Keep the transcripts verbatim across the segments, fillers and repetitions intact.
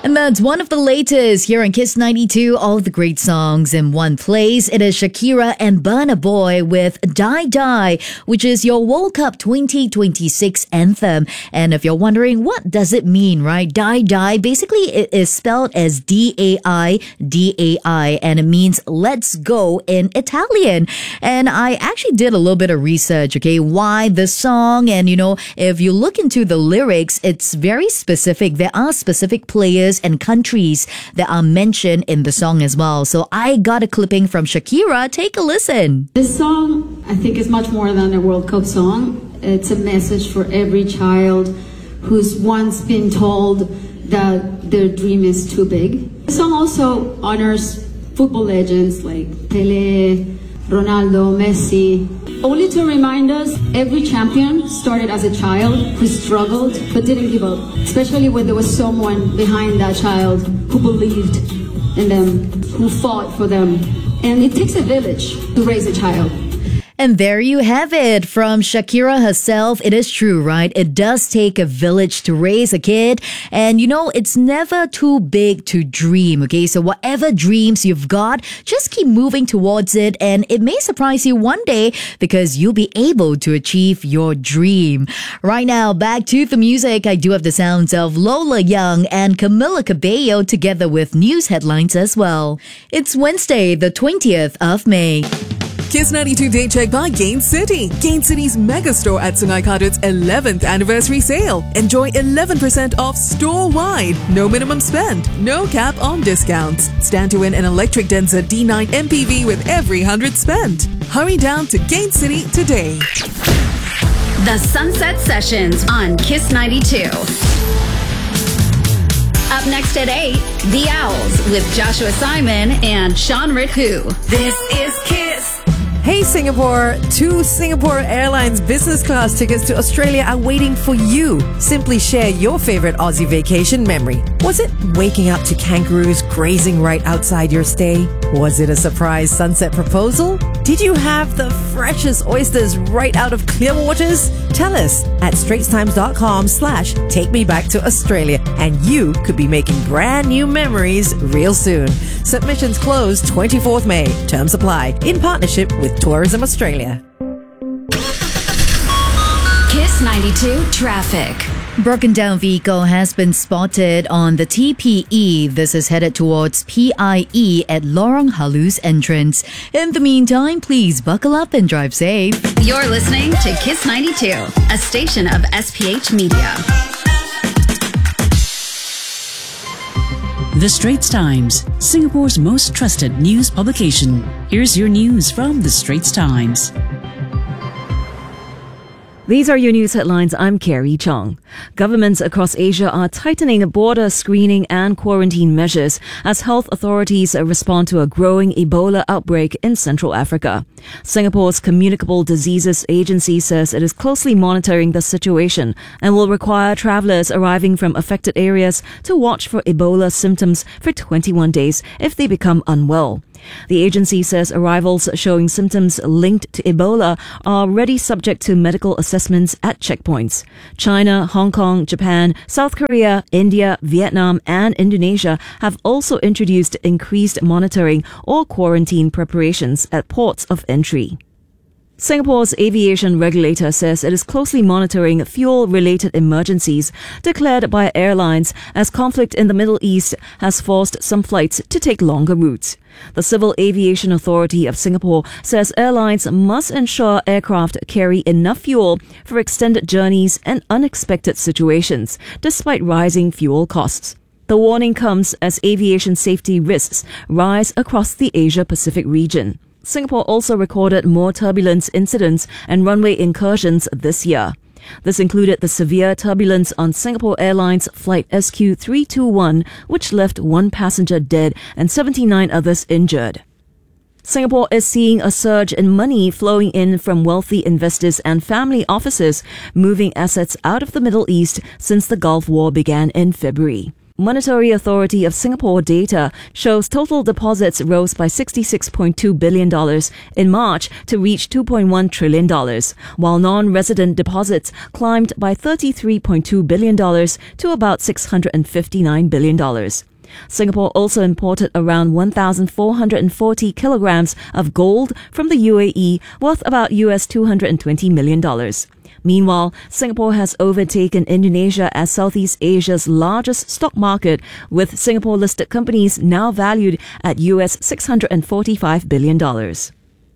And that's one of the latest here on Kiss ninety-two. All the great songs in one place. It is Shakira and Burna Boy with Die Die, which is your World Cup twenty twenty-six anthem. And if you're wondering, what does it mean, right? Die Die, basically it is spelled as D A I D A I, and it means let's go in Italian. And I actually did a little bit of research, okay, why the song. And, you know, if you look into the lyrics, it's very specific. There are specific players and countries that are mentioned in the song as well. So I got a clipping from Shakira. Take a listen. This song, I think, is much more than a World Cup song. It's a message for every child who's once been told that their dream is too big. The song also honors football legends like Pelé, Ronaldo, Messi. Only to remind us, every champion started as a child who struggled but didn't give up, especially when there was someone behind that child who believed in them, who fought for them. And it takes a village to raise a child. And there you have it from Shakira herself. It is true, right? It does take a village to raise a kid. And you know, it's never too big to dream, okay? So whatever dreams you've got, just keep moving towards it. And it may surprise you one day because you'll be able to achieve your dream. Right now, back to the music. I do have the sounds of Lola Young and Camila Cabello together with news headlines as well. It's Wednesday, the twentieth of May. Kiss ninety-two Day Check by Gain City. Gain City's mega store at Sungai Kadut's eleventh anniversary sale. Enjoy eleven percent off store-wide. No minimum spend. No cap on discounts. Stand to win an electric Denza D nine M P V with every one hundred spent. Hurry down to Gain City today. The Sunset Sessions on Kiss ninety-two. Up next at eight, The Owls with Joshua Simon and Sean Riku. This is Kiss. Hey Singapore, two Singapore Airlines business class tickets to Australia are waiting for you. Simply share your favorite Aussie vacation memory. Was it waking up to kangaroos grazing right outside your stay? Was it a surprise sunset proposal? Did you have the freshest oysters right out of clear waters? Tell us at straitstimes.com slash take me back to Australia, and you could be making brand new memories real soon. Submissions close twenty-fourth May. Terms apply. In partnership with Tourism Australia. Kiss ninety-two traffic. Broken down vehicle has been spotted on the T P E. This is headed towards P I E at Lorong Halus entrance. In the meantime, please buckle up and drive safe. You're listening to Kiss ninety-two, a station of S P H Media. The Straits Times, Singapore's most trusted news publication. Here's your news from The Straits Times. These are your news headlines. I'm Carrie Chong. Governments across Asia are tightening border screening and quarantine measures as health authorities respond to a growing Ebola outbreak in Central Africa. Singapore's Communicable Diseases Agency says it is closely monitoring the situation and will require travellers arriving from affected areas to watch for Ebola symptoms for twenty-one days if they become unwell. The agency says arrivals showing symptoms linked to Ebola are already subject to medical assessments at checkpoints. China, Hong Kong, Japan, South Korea, India, Vietnam, and Indonesia have also introduced increased monitoring or quarantine preparations at ports of entry. Singapore's aviation regulator says it is closely monitoring fuel-related emergencies declared by airlines as conflict in the Middle East has forced some flights to take longer routes. The Civil Aviation Authority of Singapore says airlines must ensure aircraft carry enough fuel for extended journeys and unexpected situations, despite rising fuel costs. The warning comes as aviation safety risks rise across the Asia-Pacific region. Singapore also recorded more turbulence incidents and runway incursions this year. This included the severe turbulence on Singapore Airlines Flight S Q three two one, which left one passenger dead and seventy-nine others injured. Singapore is seeing a surge in money flowing in from wealthy investors and family offices moving assets out of the Middle East since the Gulf War began in February. Monetary Authority of Singapore data shows total deposits rose by sixty-six point two billion dollars in March to reach two point one trillion dollars, while non-resident deposits climbed by thirty-three point two billion dollars to about six hundred fifty-nine billion dollars. Singapore also imported around one thousand four hundred forty kilograms of gold from the U A E, worth about U S two hundred twenty million dollars. Meanwhile, Singapore has overtaken Indonesia as Southeast Asia's largest stock market, with Singapore-listed companies now valued at U S six hundred forty-five billion dollars.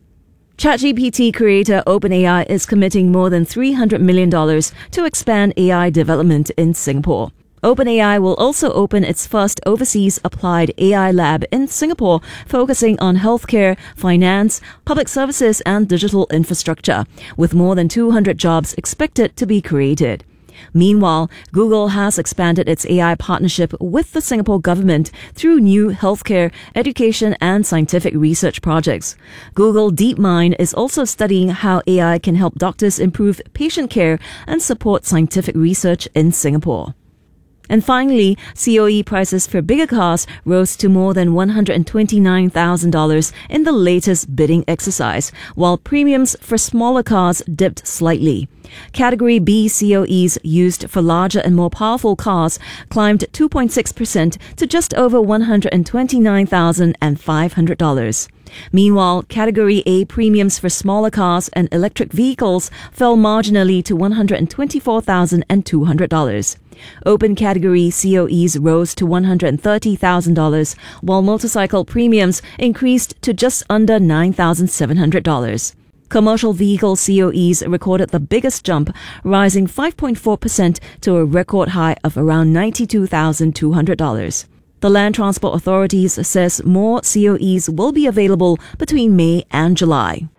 ChatGPT creator OpenAI is committing more than three hundred million dollars to expand A I development in Singapore. OpenAI will also open its first overseas applied A I lab in Singapore, focusing on healthcare, finance, public services, and digital infrastructure, with more than two hundred jobs expected to be created. Meanwhile, Google has expanded its A I partnership with the Singapore government through new healthcare, education, and scientific research projects. Google DeepMind is also studying how A I can help doctors improve patient care and support scientific research in Singapore. And finally, C O E prices for bigger cars rose to more than one hundred twenty-nine thousand dollars in the latest bidding exercise, while premiums for smaller cars dipped slightly. Category B C O Es used for larger and more powerful cars climbed two point six percent to just over one hundred twenty-nine thousand five hundred dollars. Meanwhile, Category A premiums for smaller cars and electric vehicles fell marginally to one hundred twenty-four thousand two hundred dollars. Open category C O Es rose to one hundred thirty thousand dollars, while motorcycle premiums increased to just under nine thousand seven hundred dollars. Commercial vehicle C O Es recorded the biggest jump, rising five point four percent to a record high of around ninety-two thousand two hundred dollars. The Land Transport Authorities says more C O Es will be available between May and July.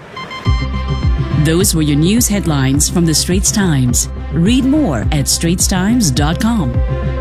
Those were your news headlines from the Straits Times. Read more at straits times dot com.